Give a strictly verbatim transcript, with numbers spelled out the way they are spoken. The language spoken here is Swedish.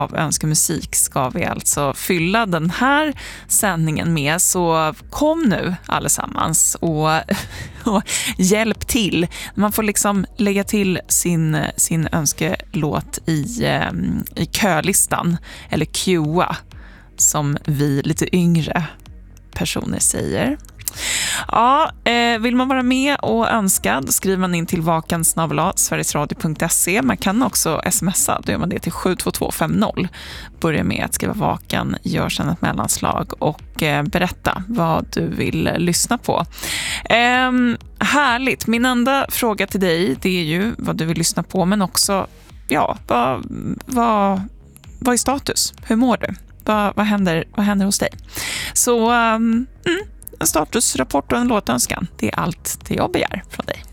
av önskemusik ska vi alltså fylla den här sändningen med, så kom nu allesammans och, och hjälp till. Man får liksom lägga till sin, sin önskelåt i, i kölistan, eller queua som vi lite yngre personer säger. Ja, eh, vill man vara med och önska, då skriver man in till vakan snabel-a sverigesradio punkt se. Man kan också smsa, då gör man det till sju två två fem noll. Börja med att skriva vakan, gör sedan ett mellanslag och eh, berätta vad du vill eh, lyssna på. Eh, härligt, min enda fråga till dig, det är ju vad du vill lyssna på, men också, ja, vad, vad, vad är status? Hur mår du? Vad, vad, händer, vad händer hos dig? Så, um, mm, en statusrapport och en låtönskan. Det är allt det jag begär från dig.